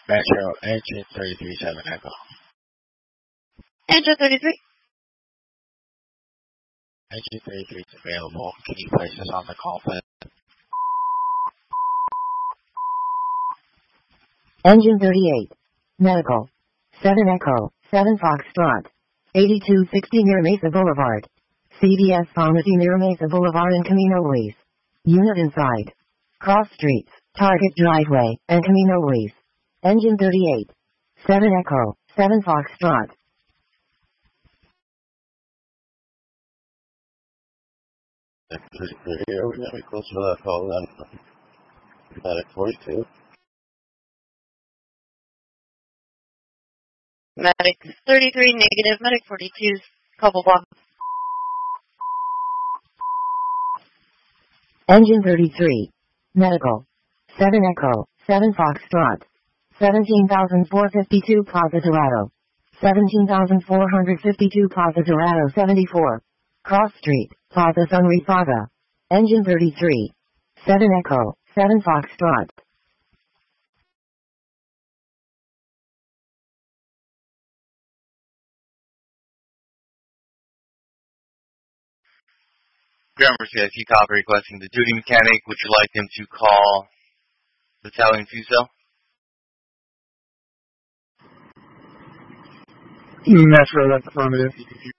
Metro engine 337 Echo. Engine 33. Engine 33 is available. Can you place this on the call, please? Engine 38. Medical. 7 Echo, 7 Foxtrot. 8260 near Mesa Boulevard. CVS Pharmacy near Mesa Boulevard and Camino Luis. Unit inside. Cross streets, Target Driveway, and Camino Luis. Engine 38. 7 Echo, 7 Foxtrot. Here, we're going to be closer to that call than Medic 42. Medic 33 negative. Medic 42's couple block. Engine 33. Medical. 7 Echo, 7 Foxtrot. 17,452 Plaza Dorado. 17,452 Plaza Dorado 74. Cross Street, Plaza San Rifaga. Engine 33. 7 Echo, 7 Foxtrot. Grammar CIC copy requesting the duty mechanic. Would you like him to call Battalion Fuso? Metro, that's affirmative.